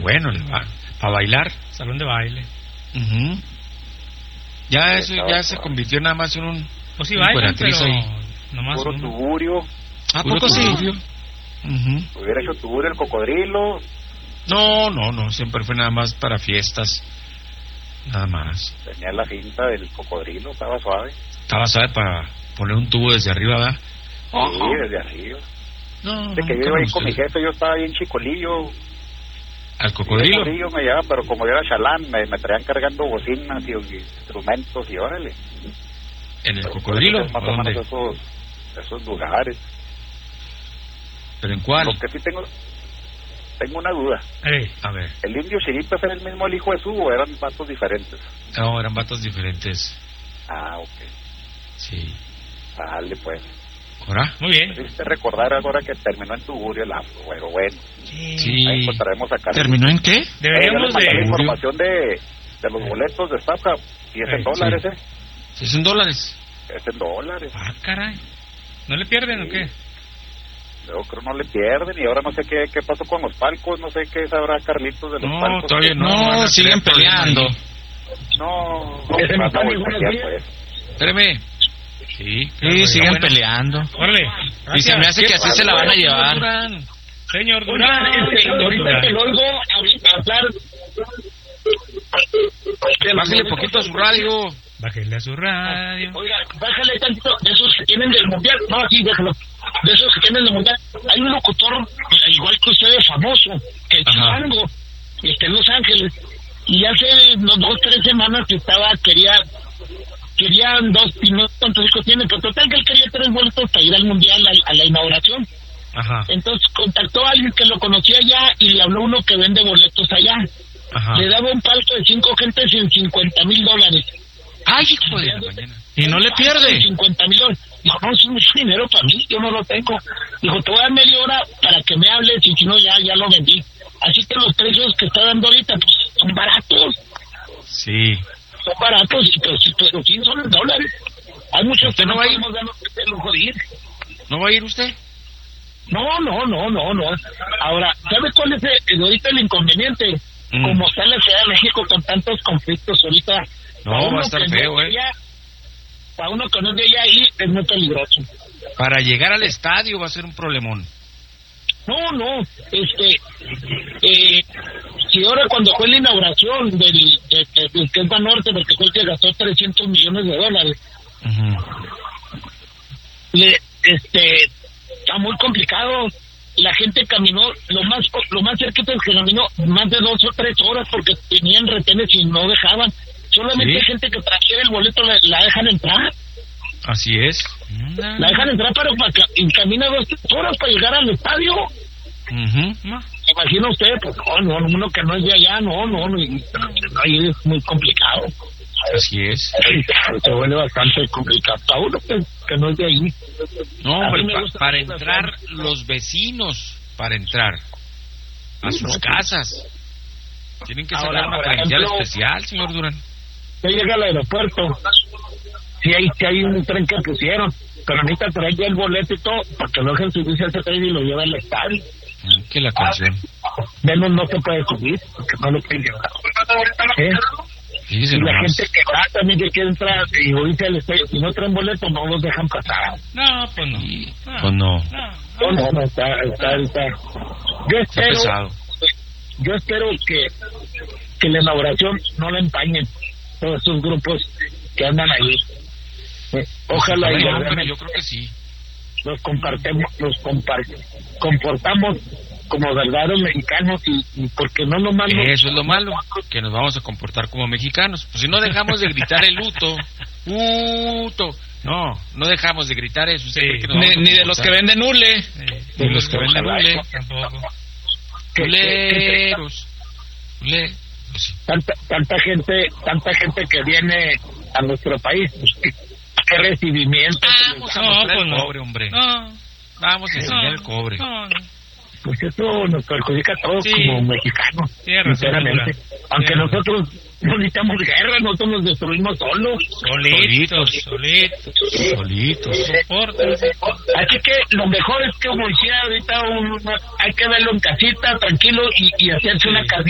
bueno, para bailar. Salón de baile. Ya eso ya se convirtió nada más en un... Pues sí bailan, pero ahí. Nomás puro tuburio. ¿A poco sí? Hubiera hecho tuburio el cocodrilo. No, siempre fue nada más para fiestas. Nada más. Tenía la cinta del cocodrilo, estaba suave. Estaba suave para poner un tubo desde arriba, ¿verdad? Sí, desde arriba. No, de que yo iba ahí con mi jefe, yo estaba bien chicolillo. ¿Al cocodrilo? Sí, yo me llevaba, pero como yo era chalán, me traían cargando bocinas y instrumentos y órale. ¿En el cocodrilo? Más o menos esos lugares. ¿Pero en cuál? Lo que sí tengo una duda. A ver. ¿El indio Chiripas era el mismo el hijo de Jesús o eran vatos diferentes? No, eran vatos diferentes. Ah, ok. Sí. Dale, pues. ¿Ahora? Muy bien. Hiciste recordar ahora que terminó en Tugurio el afro, bueno. Sí. Ahí encontraremos acá. ¿Terminó en qué? Deberíamos de... la información de los boletos de StubHub. Y es en dólares, Sí, es en dólares. Es en dólares. Ah, caray. ¿No le pierden o qué? Yo creo no le pierden y ahora no sé qué pasó con los palcos, no sé qué sabrá Carlitos de los palcos. Todavía no, siguen peleando. No, ese no está Espérame. Sí, siguen peleando. Órale. Y se me hace que así se la van a llevar. Señor Durán. Ahorita que lo oigo hablar. Bájale poquito a su radio. Bájale a su radio. Oiga, bájale tantito de esos que tienen del mundial. No, sí, déjalo. De esos que tienen del mundial. Hay un locutor, igual que ustedes, famoso, que es chilango, está en Los Ángeles. Y hace 2 o 3 semanas que querían 2, y no cuántos hijos tiene, pero total que él quería 3 boletos para ir al mundial a la inauguración. Ajá. Entonces contactó a alguien que lo conocía allá y le habló uno que vende boletos allá. Ajá. Le daba un palco de 5 gentes en $50,000. ¡Ay, hijo de la mañana! Y no le pierde. $50,000. Dijo, no, es mucho dinero para mí, yo no lo tengo. Dijo, te voy a dar media hora para que me hables y si no ya lo vendí. Así que los precios que está dando ahorita pues son baratos. Sí. Son baratos, pero sí son en dólares. Hay muchos que no va a ir. ¿No va a ir usted? No. Ahora, ¿sabe cuál es ahorita el inconveniente? Como está en la Ciudad de México con tantos conflictos ahorita. No, va a estar feo, Para uno que no es de allá ahí es muy peligroso. Para llegar al estadio va a ser un problemón. No, si ahora cuando fue la inauguración del que es Banorte, porque fue el que gastó $300 millones, está muy complicado. La gente caminó lo más cerquita que caminó más de 2 o 3 horas porque tenían retenes y no dejaban. Solamente gente que trajera el boleto la dejan entrar. Así es. La dejan entrar, pero camina 2 o 3 horas para llegar al estadio. Imagina usted, pues no, uno que no es de allá, no, ahí es muy complicado. Así es. Se vuelve bastante complicado. Para uno que no es de ahí. No, hombre, para entrar los vecinos, para entrar a sus casas. Tienen que sacar una credencial especial, señor Durán. Ya llega al aeropuerto. Sí, hay un tren que pusieron, pero necesita traer ya el boleto y todo, porque lo dejan subirse a ese tren y lo lleva al estadio. Que la canción. Menos no se puede subir, porque no lo pueden llevar. Y la gente que va también que quiere entrar y oírse al estadio, si no traen boleto no los dejan pasar. No, pues no. Pues no. No, está. Yo espero que la inauguración no la empañen todos estos grupos que andan ahí. Ojalá yo creo que sí. Nos comportamos como verdaderos mexicanos y porque no lo malo. Eso es lo malo, que nos vamos a comportar como mexicanos. Pues si no dejamos de gritar el luto, no dejamos de gritar eso. Ni de los que venden hule, ni los que venden hule, tampoco. Huleros. Tanta gente que viene a nuestro país, qué recibimiento. Vamos a mostrar el cobre, hombre. Vamos a enseñar el cobre. Pues eso nos perjudica a todos como mexicanos, sinceramente. Aunque nosotros no necesitamos guerra, nosotros nos destruimos solos. Solitos. Así que lo mejor es que, como decía ahorita, hay que verlo en casita, tranquilo, y hacerse una casita.